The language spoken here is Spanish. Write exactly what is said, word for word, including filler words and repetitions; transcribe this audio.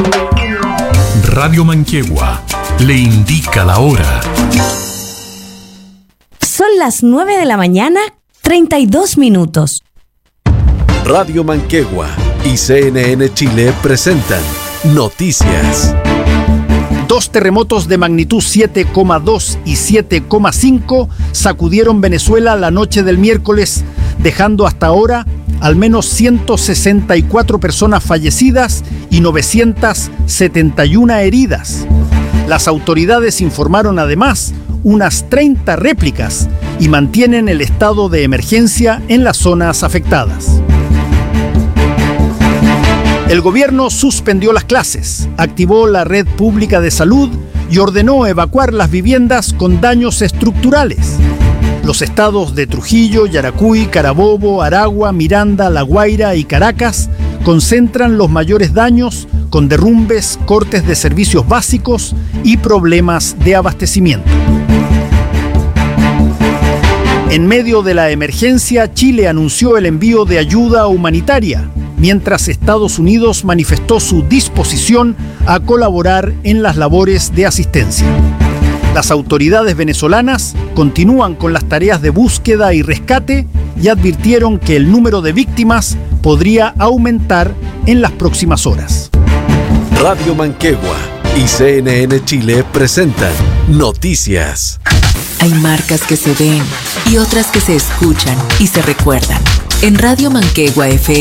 Radio Manquehue le indica la hora. Son las nueve de la mañana, treinta y dos minutos. Radio Manquehue y C N N Chile presentan Noticias. Dos terremotos de magnitud siete coma dos y siete coma cinco sacudieron Venezuela la noche del miércoles, dejando hasta ahora al menos ciento sesenta y cuatro personas fallecidas y novecientas setenta y una heridas. Las autoridades informaron además unas treinta réplicas y mantienen el estado de emergencia en las zonas afectadas. El gobierno suspendió las clases, activó la red pública de salud y ordenó evacuar las viviendas con daños estructurales. Los estados de Trujillo, Yaracuy, Carabobo, Aragua, Miranda, La Guaira y Caracas concentran los mayores daños con derrumbes, cortes de servicios básicos y problemas de abastecimiento. En medio de la emergencia, Chile anunció el envío de ayuda humanitaria, mientras Estados Unidos manifestó su disposición a colaborar en las labores de asistencia. Las autoridades venezolanas continúan con las tareas de búsqueda y rescate y advirtieron que el número de víctimas podría aumentar en las próximas horas. Radio Manquehue y C N N Chile presentan Noticias. Hay marcas que se ven y otras que se escuchan y se recuerdan. En Radio Manquehue F M